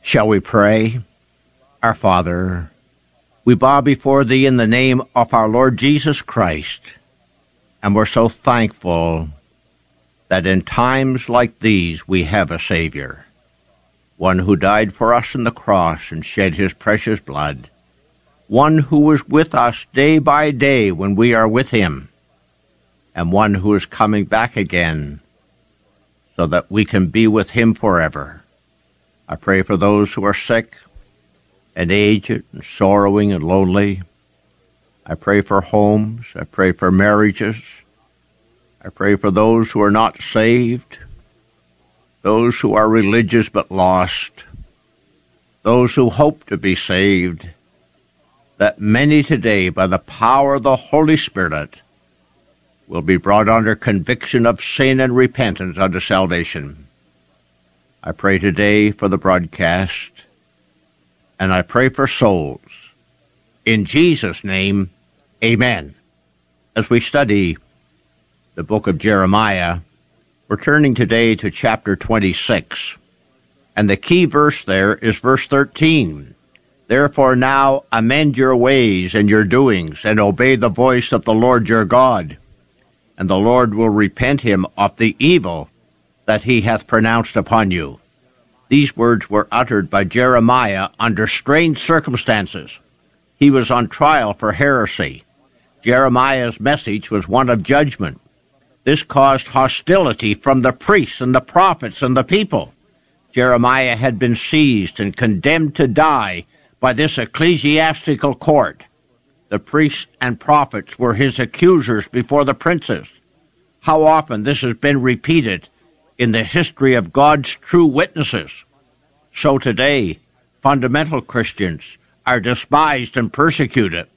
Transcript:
Shall we pray? Our Father, we bow before Thee in the name of our Lord Jesus Christ, and we're so thankful that in times like these we have a Savior, one who died for us on the cross and shed His precious blood, one who is with us day by day when we are with Him, and one who is coming back again so that we can be with Him forever. I pray for those who are sick and aged and sorrowing and lonely. I pray for homes. I pray for marriages. I pray for those who are not saved, those who are religious but lost, those who hope to be saved, that many today, by the power of the Holy Spirit, will be brought under conviction of sin and repentance unto salvation. I pray today for the broadcast, and I pray for souls. In Jesus' name, amen. As we study the book of Jeremiah, we're turning today to chapter 26, and the key verse there is verse 13. Therefore now amend your ways and your doings, and obey the voice of the Lord your God, and the Lord will repent him of the evil that he hath pronounced upon you. These words were uttered by Jeremiah under strange circumstances. He was on trial for heresy. Jeremiah's message was one of judgment. This caused hostility from the priests and the prophets and the people. Jeremiah had been seized and condemned to die by this ecclesiastical court. The priests and prophets were his accusers before the princes. How often this has been repeated in the history of God's true witnesses. So today, fundamental Christians are despised and persecuted.